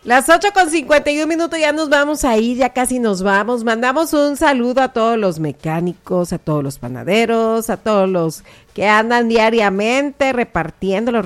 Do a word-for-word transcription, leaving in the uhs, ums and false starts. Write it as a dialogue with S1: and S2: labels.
S1: Las ocho con cincuenta y un minutos, ya nos vamos a ir, ya casi nos vamos. Mandamos un saludo a todos los mecánicos, a todos los panaderos, a todos los que andan diariamente repartiendo los